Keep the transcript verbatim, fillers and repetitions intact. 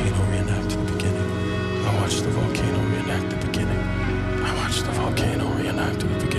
volcano reenact the beginning. I watched the volcano reenact the beginning. I watched the volcano reenact the beginning.